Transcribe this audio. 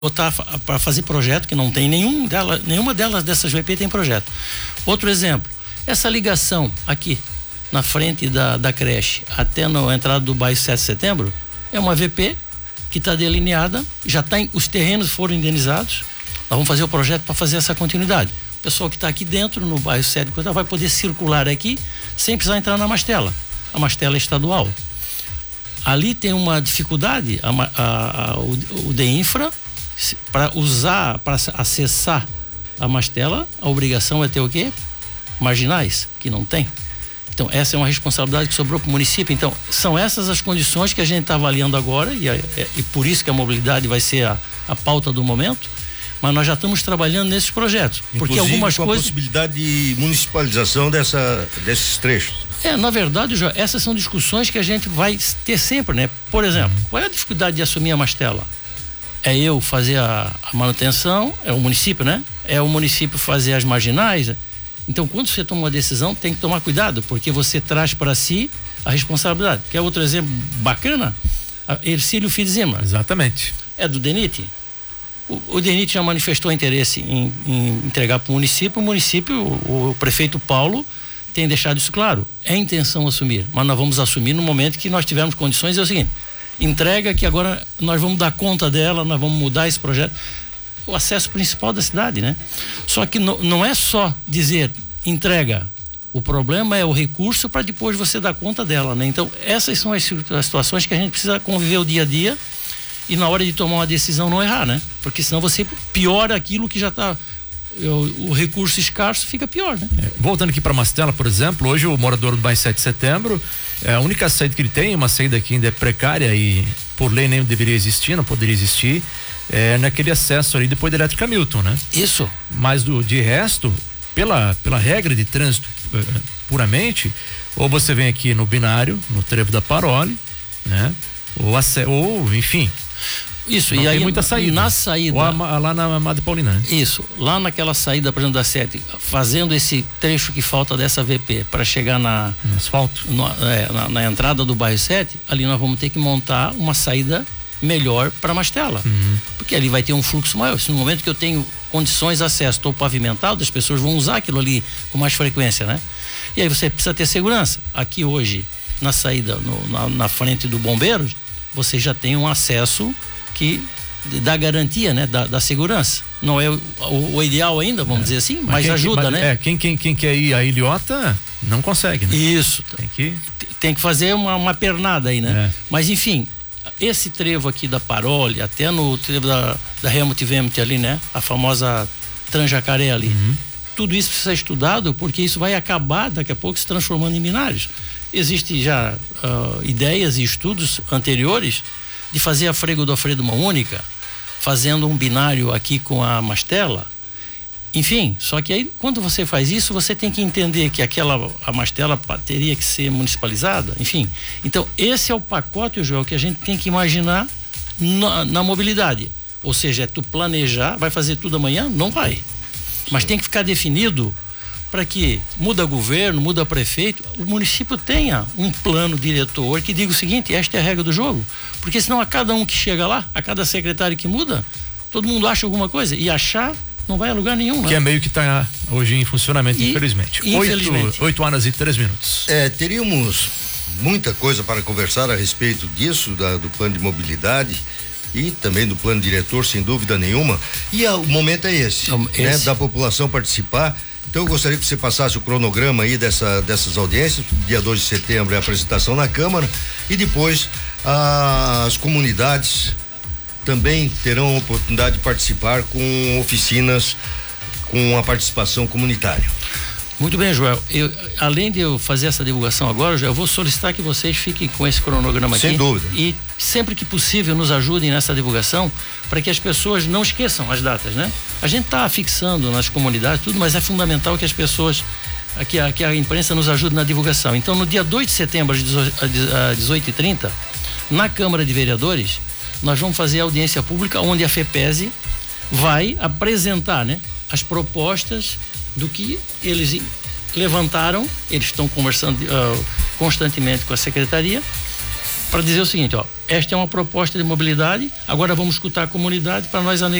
botar para fazer projeto, que não tem nenhuma delas dessas VP tem projeto. Outro exemplo, essa ligação aqui na frente da creche até na entrada do bairro 7 de Setembro é uma VP que está delineada, os terrenos foram indenizados. Nós vamos fazer o projeto para fazer essa continuidade. O pessoal que está aqui dentro no bairro 7 vai poder circular aqui sem precisar entrar na Mastela. A Mastela é estadual. Ali tem uma dificuldade, o DEINFRA, para acessar a Mastela, a obrigação é ter o quê? Marginais, que não tem. Então, essa é uma responsabilidade que sobrou para o município. Então, são essas as condições que a gente está avaliando agora, e por isso que a mobilidade vai ser a pauta do momento, mas nós já estamos trabalhando nesses projetos. Inclusive, porque algumas com coisas. A possibilidade de municipalização desses trechos. Na verdade, essas são discussões que a gente vai ter sempre, né? Por exemplo, qual é a dificuldade de assumir a Mastela? É eu fazer a manutenção, é o município, né? É o município fazer as marginais. Então, quando você toma uma decisão, tem que tomar cuidado, porque você traz para si a responsabilidade. Quer outro exemplo bacana? Ercílio Fitzima. Exatamente. É do DENIT. O DENIT já manifestou interesse em entregar para o município, o prefeito Paulo tem deixado isso claro. É intenção assumir, mas nós vamos assumir no momento que nós tivermos condições. É o seguinte: entrega que agora nós vamos dar conta dela, nós vamos mudar esse projeto. O acesso principal da cidade, né? Só que não é só dizer entrega. O problema é o recurso para depois você dar conta dela, né? Então, essas são as situações que a gente precisa conviver o dia a dia e na hora de tomar uma decisão não errar, né? Porque senão você piora aquilo que já está... O recurso escasso fica pior, né? Voltando aqui para Mastela, por exemplo, hoje o morador do bairro 7 de Setembro, a única saída que ele tem, uma saída que ainda é precária e por lei nem deveria existir, não poderia existir, é naquele acesso ali depois da Elétrica Milton, né? Isso. Mas de resto, pela regra de trânsito puramente, ou você vem aqui no binário, no trevo da Parole, né? Ou enfim. Isso, não e tem aí muita saída. Na saída. Ou lá na Madre Paulina, né? Isso, lá naquela saída, por exemplo, da 7, fazendo esse trecho que falta dessa VP para chegar no asfalto. Na entrada do bairro 7, ali nós vamos ter que montar uma saída melhor para Mastela. Porque ali vai ter um fluxo maior. Se no momento que eu tenho condições de acesso, estou pavimentado, as pessoas vão usar aquilo ali com mais frequência, né? E aí você precisa ter segurança. Aqui hoje, na saída, na frente do Bombeiros, você já tem um acesso que dá garantia, né? Da segurança. Não é o ideal ainda, vamos dizer assim, mas ajuda, né? Quem quer ir a Ilhota não consegue, né? Isso. Tem que fazer uma pernada aí, né? Mas enfim, esse trevo aqui da Parole, até no trevo da Helmut Wemt ali, né? A famosa Tranjacaré ali. Tudo isso precisa ser estudado, porque isso vai acabar daqui a pouco se transformando em binários. Existem já ideias e estudos anteriores de fazer a Frego do Alfredo Mão Única, fazendo um binário aqui com a Mastela. Enfim, só que aí quando você faz isso, você tem que entender que a Mastela teria que ser municipalizada, enfim. Então, esse é o pacote, Joel, que a gente tem que imaginar na mobilidade. Ou seja, é tu planejar, vai fazer tudo amanhã? Não vai. Mas tem que ficar definido para que muda governo, muda prefeito, o município tenha um plano diretor que diga o seguinte: esta é a regra do jogo. Porque senão a cada um que chega lá, a cada secretário que muda, todo mundo acha alguma coisa, e achar não vai a lugar nenhum, né? Que é meio que está hoje em funcionamento, infelizmente. 8h03. Teríamos muita coisa para conversar a respeito disso, do plano de mobilidade e também do plano diretor, sem dúvida nenhuma. E o momento é esse, né? Da população participar. Então eu gostaria que você passasse o cronograma aí dessas audiências. Dia 2 de setembro é a apresentação na Câmara e depois as comunidades também terão a oportunidade de participar com oficinas com a participação comunitária. Muito bem, Joel. Além de eu fazer essa divulgação agora, eu vou solicitar que vocês fiquem com esse cronograma aqui. Sem dúvida. E sempre que possível nos ajudem nessa divulgação, para que as pessoas não esqueçam as datas, né? A gente está fixando nas comunidades tudo, mas é fundamental que as pessoas, que a imprensa nos ajude na divulgação. Então, no dia 2 de setembro, às 18h30, na Câmara de Vereadores, nós vamos fazer a audiência pública, onde a FEPESE vai apresentar, né, as propostas do que eles levantaram. Eles estão conversando constantemente com a secretaria para dizer o seguinte, ó, esta é uma proposta de mobilidade, agora vamos escutar a comunidade para nós